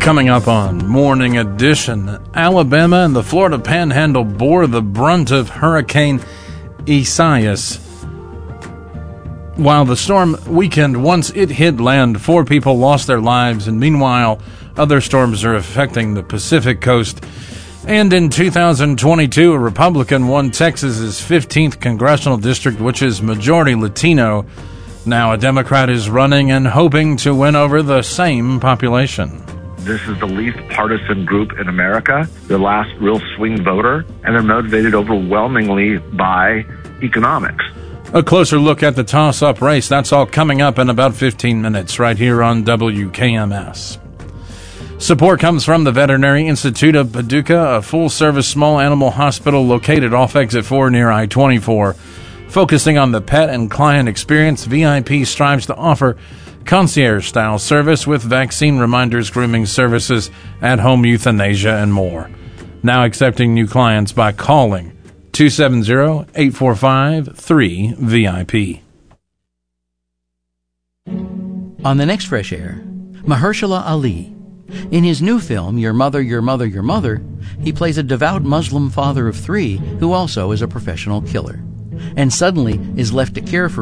Coming up on Morning Edition, Alabama and the Florida Panhandle bore the brunt of Hurricane Isaias. While the storm weakened, once it hit land, 4 people lost their lives, and meanwhile, other storms are affecting the Pacific coast. And in 2022, a Republican won Texas's 15th congressional district, which is majority Latino. Now a Democrat is running and hoping to win over the same population. This is the least partisan group in America, the last real swing voter, and they're motivated overwhelmingly by economics. A closer look at the toss-up race, that's all coming up in about 15 minutes right here on WKMS. Support comes from the Veterinary Institute of Paducah, a full-service small animal hospital located off Exit 4 near I-24. Focusing on the pet and client experience, VIP strives to offer concierge-style service with vaccine reminders, grooming services, at-home euthanasia, and more. Now accepting new clients by calling 270-845-3VIP. On the next Fresh Air, Mahershala Ali. In his new film, Your Mother, Your Mother, Your Mother, he plays a devout Muslim father of 3 who also is a professional killer, and suddenly is left to care for